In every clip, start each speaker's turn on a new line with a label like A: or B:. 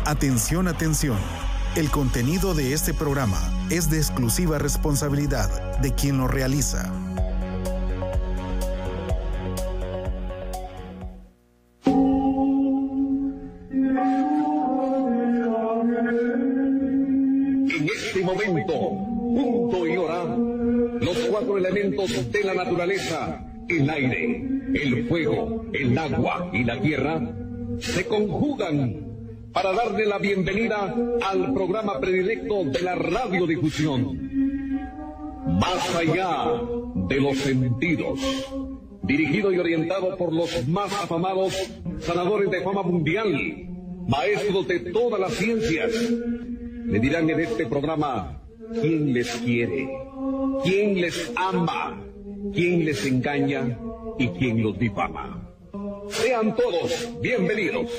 A: Atención, atención. El contenido de este programa es de exclusiva responsabilidad de quien lo realiza.
B: En este momento, punto y hora, los cuatro elementos de la naturaleza, el aire, el fuego, el agua y la tierra, se conjugan para darle la bienvenida al programa predilecto de la radiodifusión, Más allá de los sentidos, dirigido y orientado por los más afamados sanadores de fama mundial, maestros de todas las ciencias. Le dirán en este programa quién les quiere, quién les ama, quién les engaña y quién los difama. Sean todos bienvenidos.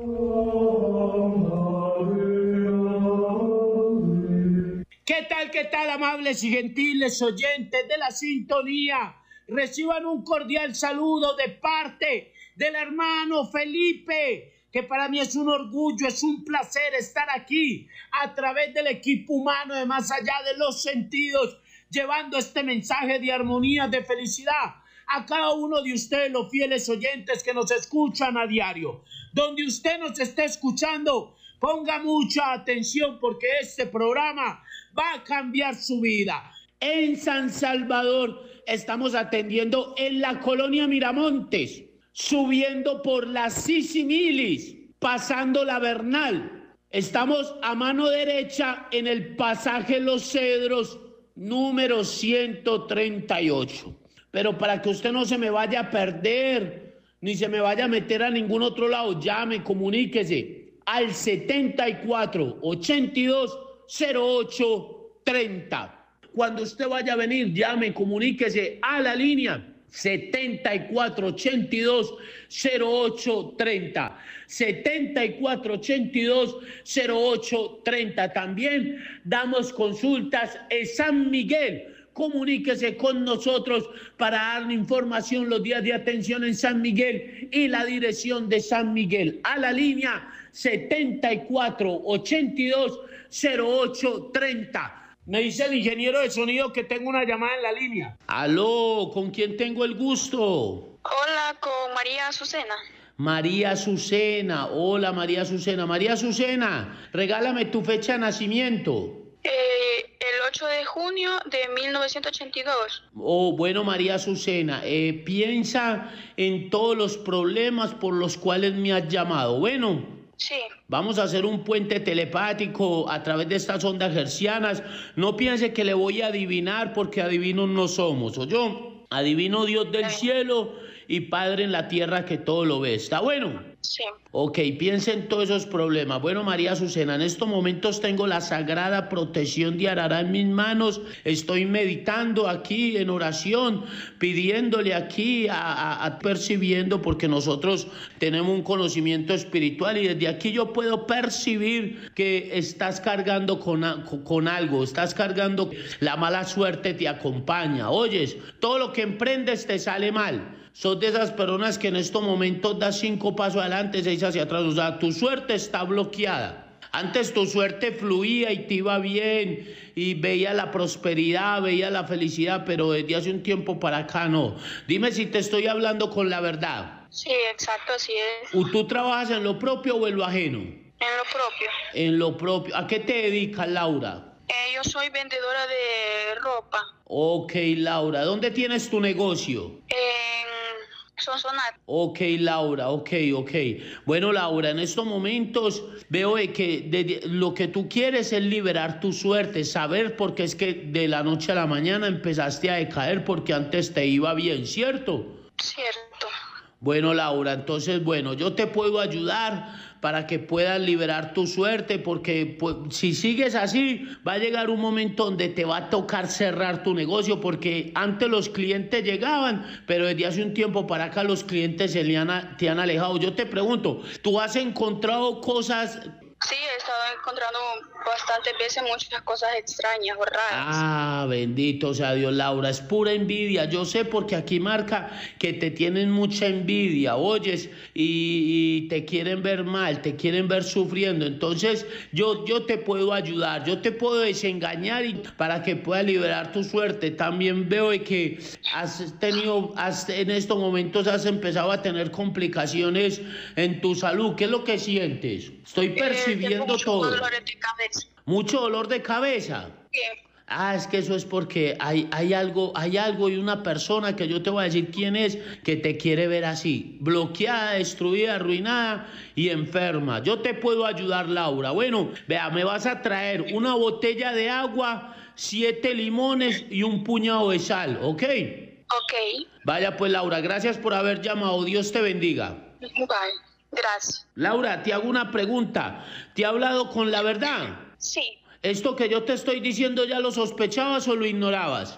C: ¿Qué tal, amables y gentiles oyentes de la sintonía? Reciban un cordial saludo de parte del hermano Felipe, que para mí es un orgullo, es un placer estar aquí a través del equipo humano de Más Allá de los Sentidos, llevando este mensaje de armonía, de felicidad a cada uno de ustedes, los fieles oyentes que nos escuchan a diario. Donde usted nos esté escuchando, ponga mucha atención porque este programa va a cambiar su vida. En San Salvador estamos atendiendo en la colonia Miramontes, subiendo por la Sisimilis, pasando la Bernal. Estamos a mano derecha en el pasaje Los Cedros, número 138. Pero para que usted no se me vaya a perder, ni se me vaya a meter a ningún otro lado, llame, comuníquese al 74 82 08 30. Cuando usted vaya a venir, llame, comuníquese a la línea 74 82 08 30. 74 82 08 30. También damos consultas en San Miguel. Comuníquese con nosotros para darle información los días de atención en San Miguel y la dirección de San Miguel a la línea 74 82 08 30. Me dice el ingeniero de sonido que tengo una llamada en la línea. Aló, ¿con quién tengo el gusto?
D: Hola, con María Azucena.
C: María Azucena, hola María Azucena. María Azucena, regálame tu fecha de nacimiento.
D: El 8 de junio de 1982.
C: Oh, bueno, María Azucena, piensa en todos los problemas por los cuales me has llamado. Bueno.
D: Sí.
C: Vamos a hacer un puente telepático a través de estas ondas hercianas. No piense que le voy a adivinar porque adivinos no somos. ¿O yo? Adivino Dios del cielo y Padre en la tierra que todo lo ve. ¿Está bueno?
D: Sí.
C: Ok, piensa en todos esos problemas. Bueno, María Azucena, en estos momentos tengo la sagrada protección de Arará en mis manos. Estoy meditando aquí en oración, pidiéndole aquí percibiendo, porque nosotros tenemos un conocimiento espiritual y desde aquí yo puedo percibir que estás cargando con algo, estás cargando, la mala suerte te acompaña. Oyes, todo lo que emprendes te sale mal. Sos de esas personas que en estos momentos das 5 pasos adelante, 6 hacia atrás. O sea, tu suerte está bloqueada. Antes tu suerte fluía y te iba bien y veía la prosperidad, veía la felicidad, pero desde hace un tiempo para acá no. Dime si te estoy hablando con la verdad.
D: Sí, exacto, así es.
C: ¿Tú trabajas en lo propio o en lo ajeno?
D: En lo propio.
C: En lo propio. ¿A qué te dedicas, Laura?
D: Yo soy vendedora de ropa.
C: Ok, Laura. ¿Dónde tienes tu negocio?
D: En Sonsonate.
C: Ok, Laura, ok. Bueno, Laura, en estos momentos veo que lo que tú quieres es liberar tu suerte, saber por qué es que de la noche a la mañana empezaste a decaer porque antes te iba bien, ¿cierto?
D: Cierto.
C: Bueno, Laura, entonces, bueno, yo te puedo ayudar para que puedas liberar tu suerte, porque pues, si sigues así, va a llegar un momento donde te va a tocar cerrar tu negocio, porque antes los clientes llegaban, pero desde hace un tiempo para acá los clientes te han alejado. Yo te pregunto, ¿tú has encontrado cosas
D: Sí, he estado encontrando bastantes veces muchas cosas extrañas o raras.
C: Ah, bendito sea Dios, Laura, es pura envidia. Yo sé porque aquí marca que te tienen mucha envidia, oyes, y te quieren ver mal, te quieren ver sufriendo. Entonces yo te puedo ayudar, yo te puedo desengañar y para que puedas liberar tu suerte. También veo que en estos momentos has empezado a tener complicaciones en tu salud. ¿Qué es lo que sientes? Estoy percibiendo todo.
D: Dolores de cabeza.
C: ¿Mucho dolor de cabeza?
D: Sí.
C: Ah, es que eso es porque hay algo y una persona que yo te voy a decir quién es, que te quiere ver así, bloqueada, destruida, arruinada y enferma. Yo te puedo ayudar, Laura. Bueno, vea, me vas a traer una botella de agua, 7 limones y un puñado de sal, ¿ok?
D: Ok.
C: Vaya pues, Laura, gracias por haber llamado. Dios te bendiga.
D: Bye. Gracias.
C: Laura, te hago una pregunta. ¿Te ha hablado con la verdad?
D: Sí.
C: ¿Esto que yo te estoy diciendo ya lo sospechabas o lo ignorabas?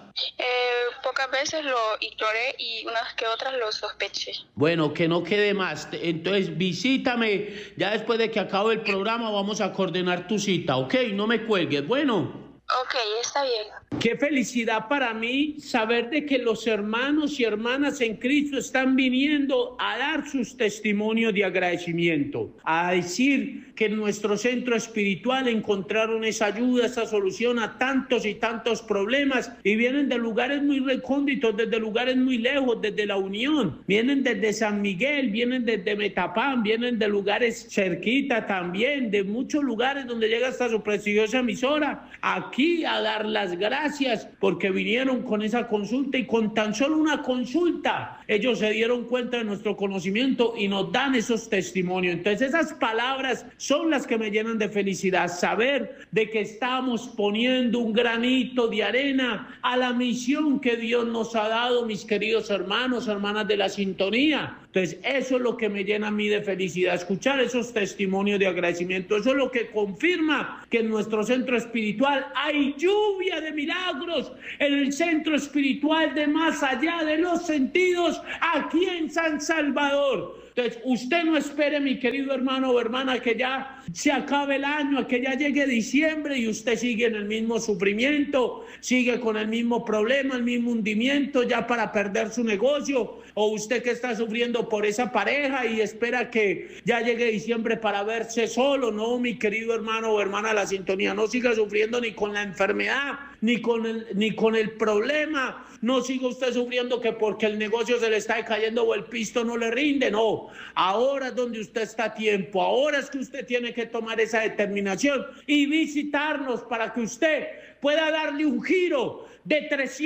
D: Pocas veces lo ignoré y unas que otras lo sospeché.
C: Bueno, que no quede más. Entonces visítame. Ya después de que acabe el programa vamos a coordinar tu cita, ¿ok? No me cuelgues. Bueno.
D: Ok, está bien.
C: Qué felicidad para mí saber de que los hermanos y hermanas en Cristo están viniendo a dar sus testimonios de agradecimiento, a decir que en nuestro centro espiritual encontraron esa ayuda, esa solución a tantos y tantos problemas, y vienen de lugares muy recónditos, desde lugares muy lejos, desde la Unión, vienen desde San Miguel, vienen desde Metapán, vienen de lugares cerquita también, de muchos lugares donde llega hasta su prestigiosa emisora, aquí a dar las gracias porque vinieron con esa consulta, y con tan solo una consulta ellos se dieron cuenta de nuestro conocimiento y nos dan esos testimonios. Entonces esas palabras son las que me llenan de felicidad, saber de que estamos poniendo un granito de arena a la misión que Dios nos ha dado, mis queridos hermanos, hermanas de la sintonía. Entonces eso es lo que me llena a mí de felicidad, escuchar esos testimonios de agradecimiento. Eso es lo que confirma que en nuestro centro espiritual hay lluvia de milagros, en el centro espiritual de más allá de los sentidos, aquí en San Salvador. Entonces, usted no espere, mi querido hermano o hermana, que ya se acabe el año, que ya llegue diciembre y usted sigue en el mismo sufrimiento, sigue con el mismo problema, el mismo hundimiento, ya para perder su negocio, o usted que está sufriendo por esa pareja y espera que ya llegue diciembre para verse solo. No, mi querido hermano o hermana de la sintonía, no siga sufriendo ni con la enfermedad, ni con el problema. No siga usted sufriendo que porque el negocio se le está cayendo o el pisto no le rinde. No, ahora es donde usted está a tiempo. Ahora es que usted tiene que tomar esa determinación y visitarnos para que usted pueda darle un giro de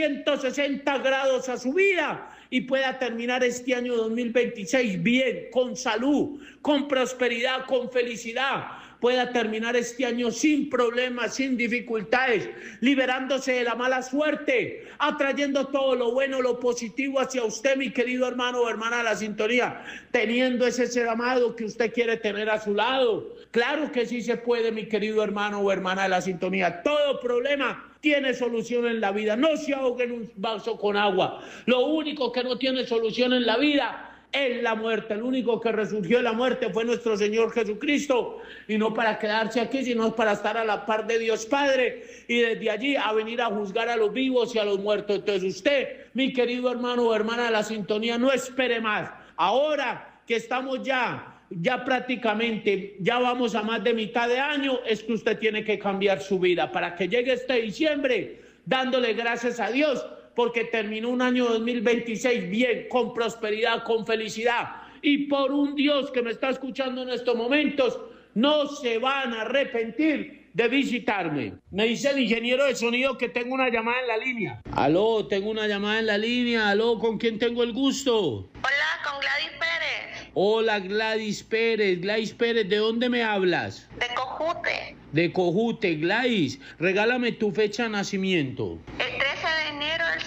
C: 360 grados a su vida y pueda terminar este año 2026 bien, con salud, con prosperidad, con felicidad. Pueda terminar este año sin problemas, sin dificultades, liberándose de la mala suerte, atrayendo todo lo bueno, lo positivo hacia usted, mi querido hermano o hermana de la sintonía, teniendo ese ser amado que usted quiere tener a su lado. Claro que sí se puede, mi querido hermano o hermana de la sintonía. Todo problema tiene solución en la vida. No se ahogue en un vaso con agua. Lo único que no tiene solución en la vida es la muerte. El único que resurgió de la muerte fue nuestro Señor Jesucristo, y no para quedarse aquí, sino para estar a la par de Dios Padre y desde allí a venir a juzgar a los vivos y a los muertos. Entonces usted, mi querido hermano o hermana de la sintonía, no espere más. Ahora que estamos ya prácticamente, ya vamos a más de mitad de año, es que usted tiene que cambiar su vida para que llegue este diciembre dándole gracias a Dios, porque terminó un año 2026 bien, con prosperidad, con felicidad. Y por un Dios que me está escuchando en estos momentos, no se van a arrepentir de visitarme. Me dice el ingeniero de sonido que tengo una llamada en la línea. Aló, tengo una llamada en la línea. Aló, ¿con quién tengo el gusto?
D: Hola, con Gladys Pérez.
C: Hola, Gladys Pérez. Gladys Pérez, ¿de dónde me hablas?
D: De Cojute.
C: De Cojute. Gladys, regálame tu fecha de nacimiento.
D: El 13 de enero del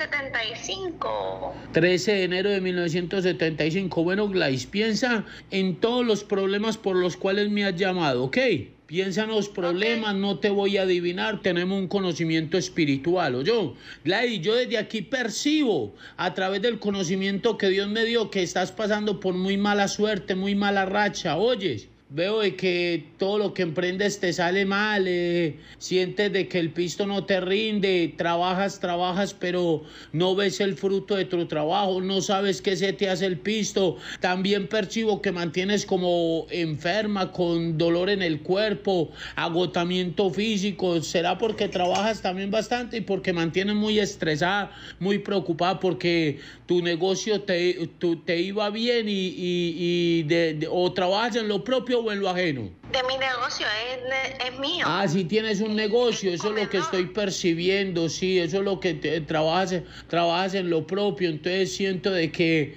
D: 75.
C: 13 de enero de 1975. Bueno, Gladys, piensa en todos los problemas por los cuales me has llamado, ¿ok? Piensa en los problemas, okay. No te voy a adivinar, tenemos un conocimiento espiritual, ¿oyó? Gladys, yo desde aquí percibo, a través del conocimiento que Dios me dio, que estás pasando por muy mala suerte, muy mala racha, ¿oyes? Veo de que todo lo que emprendes te sale mal, sientes de que el pisto no te rinde, trabajas, pero no ves el fruto de tu trabajo, no sabes qué se te hace el pisto. También percibo que mantienes como enferma, con dolor en el cuerpo, agotamiento físico. ¿Será porque trabajas también bastante y porque mantienes muy estresada, muy preocupada porque tu negocio te iba bien o trabajas en lo propio o en lo ajeno?
E: De mi negocio, es mío.
C: Ah, sí tienes un negocio, eso es lo que estoy percibiendo, sí, eso es lo que trabajas en lo propio. Entonces siento de que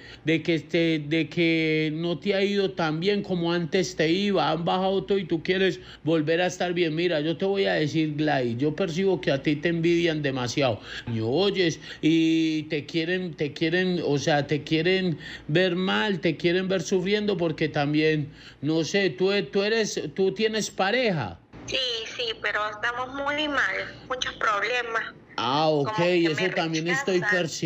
C: no te ha ido tan bien como antes te iba, han bajado todo y tú quieres volver a estar bien. Mira, yo te voy a decir, Gladys, yo percibo que a ti te envidian demasiado, oyes, y te quieren ver mal, te quieren ver sufriendo, porque también, no sé, tú tienes pareja.
E: Sí, pero estamos muy mal, muchos problemas.
C: Ah, ok, eso también estoy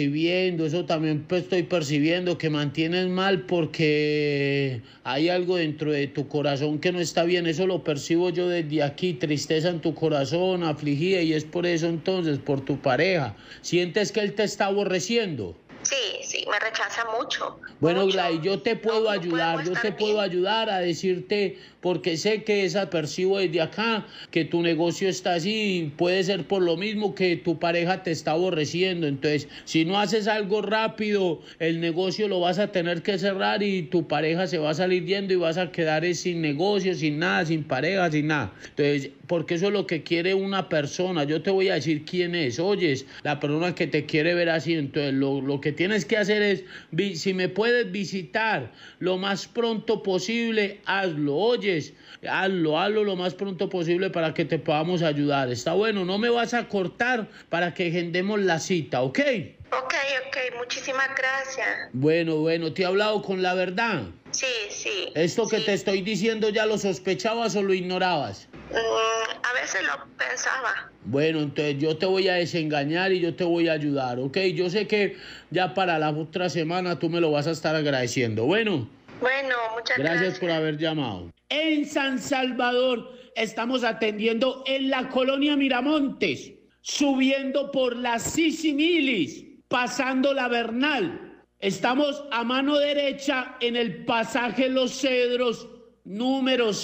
C: percibiendo, que mantienes mal porque hay algo dentro de tu corazón que no está bien. Eso lo percibo yo desde aquí, tristeza en tu corazón, afligida, y es por eso entonces, por tu pareja. ¿Sientes que él te está aborreciendo?
E: Sí, me rechaza mucho.
C: Bueno, Gladys, yo te puedo ayudar a decirte, porque sé que percibo desde acá que tu negocio está así, puede ser por lo mismo que tu pareja te está aborreciendo. Entonces, si no haces algo rápido, el negocio lo vas a tener que cerrar y tu pareja se va a salir yendo y vas a quedar sin negocio, sin nada, sin pareja, sin nada. Entonces, porque eso es lo que quiere una persona. Yo te voy a decir quién es. Oyes, la persona que te quiere ver así. Entonces, lo que tienes que hacer es, si me puedes visitar lo más pronto posible, hazlo. Oyes, hazlo lo más pronto posible para que te podamos ayudar. Está bueno, no me vas a cortar para que agendemos la cita, ¿ok?
E: Ok, muchísimas gracias.
C: Bueno, ¿te he hablado con la verdad?
E: Sí.
C: ¿Esto que te estoy diciendo ya lo sospechabas o lo ignorabas?
E: A veces lo pensaba.
C: Bueno, entonces yo te voy a desengañar y yo te voy a ayudar, ¿ok? Yo sé que ya para la otra semana tú me lo vas a estar agradeciendo. Bueno,
E: muchas gracias.
C: Gracias por haber llamado. En San Salvador estamos atendiendo en la colonia Miramontes, subiendo por la Sisimilis, pasando la Bernal. Estamos a mano derecha en el pasaje Los Cedros, número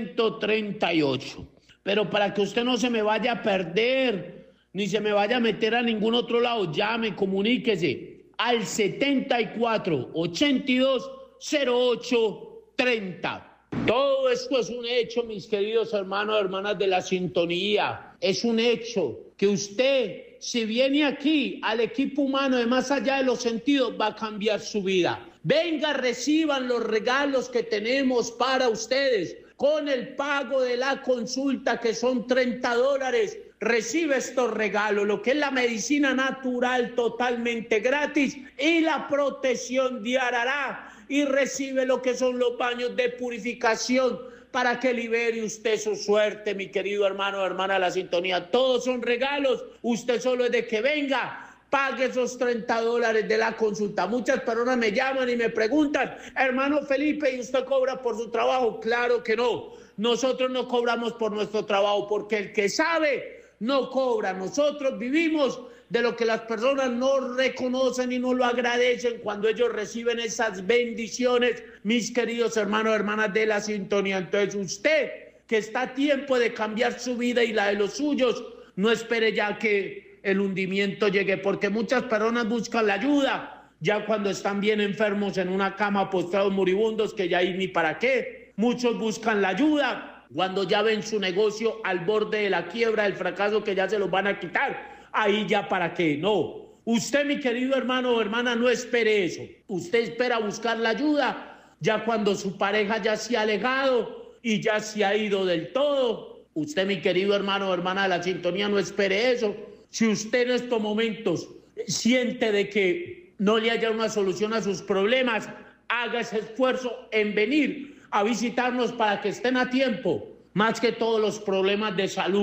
C: 138. Pero para que usted no se me vaya a perder, ni se me vaya a meter a ningún otro lado, llame, comuníquese al 74 82 08 30. Todo esto es un hecho, mis queridos hermanos y hermanas de la sintonía. Es un hecho que usted, si viene aquí al equipo humano de Más Allá de los Sentidos, va a cambiar su vida. Venga, reciban los regalos que tenemos para ustedes. Con el pago de la consulta, que son $30, recibe estos regalos, lo que es la medicina natural totalmente gratis y la protección de Arará, y recibe lo que son los baños de purificación para que libere usted su suerte, mi querido hermano o hermana de la sintonía. Todos son regalos, usted solo es de que venga, pague esos $30 de la consulta. Muchas personas me llaman y me preguntan, hermano Felipe, ¿y usted cobra por su trabajo? Claro que no. Nosotros no cobramos por nuestro trabajo, porque el que sabe no cobra. Nosotros vivimos de lo que las personas no reconocen y no lo agradecen cuando ellos reciben esas bendiciones, mis queridos hermanos y hermanas de la sintonía. Entonces usted, que está a tiempo de cambiar su vida y la de los suyos, no espere ya que el hundimiento llegue, porque muchas personas buscan la ayuda ya cuando están bien enfermos en una cama, postrados moribundos, que ya hay ni para qué. Muchos buscan la ayuda cuando ya ven su negocio al borde de la quiebra, del fracaso, que ya se los van a quitar. Ahí ya para qué. No, usted, mi querido hermano o hermana, no espere eso. Usted espera buscar la ayuda ya cuando su pareja ya se ha alejado y ya se ha ido del todo. Usted, mi querido hermano o hermana de la sintonía, no espere eso. Si usted en estos momentos siente de que no le haya una solución a sus problemas, haga ese esfuerzo en venir a visitarnos para que estén a tiempo. Más que todos los problemas de salud,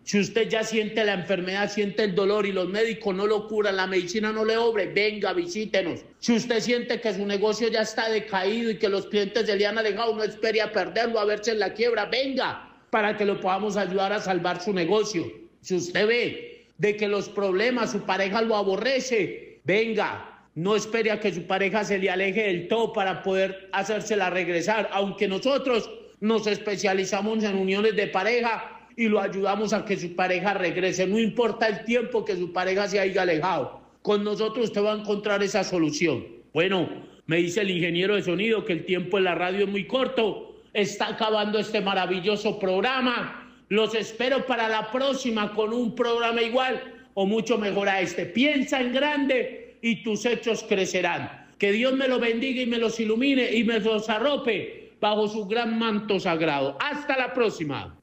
C: Si usted ya siente la enfermedad, siente el dolor y los médicos no lo curan, la medicina no le obre, venga, visítenos. Si usted siente que su negocio ya está decaído y que los clientes se le han alejado, no espere a perderlo, a verse en la quiebra, venga, para que lo podamos ayudar a salvar su negocio. Si usted ve de que los problemas, su pareja lo aborrece, venga, no espere a que su pareja se le aleje del todo para poder hacérsela regresar, aunque nosotros nos especializamos en uniones de pareja y lo ayudamos a que su pareja regrese, no importa el tiempo que su pareja se haya alejado, con nosotros usted va a encontrar esa solución. Bueno, me dice el ingeniero de sonido que el tiempo en la radio es muy corto, está acabando este maravilloso programa, los espero para la próxima con un programa igual o mucho mejor a este. Piensa en grande y tus hechos crecerán. Que Dios me los bendiga y me los ilumine y me los arrope bajo su gran manto sagrado. Hasta la próxima.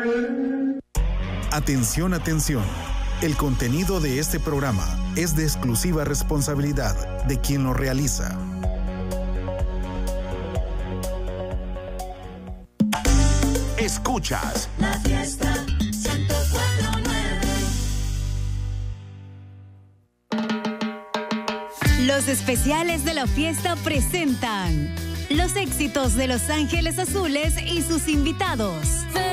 A: Atención, atención. El contenido de este programa es de exclusiva responsabilidad de quien lo realiza. Escuchas
F: La Fiesta 104.9. Los especiales de La Fiesta presentan los éxitos de Los Ángeles Azules y sus invitados.